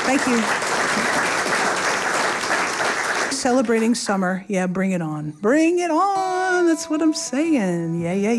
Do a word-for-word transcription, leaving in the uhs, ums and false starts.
Thank you. Celebrating summer. Yeah, bring it on. Bring it on. That's what I'm saying. Yeah, yeah, yeah.